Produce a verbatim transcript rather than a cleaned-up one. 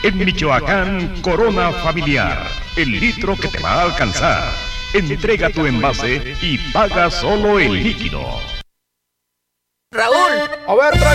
En Michoacán, Corona Familiar, el litro que te va a alcanzar. Entrega tu envase y paga solo el líquido. Raúl, a ver,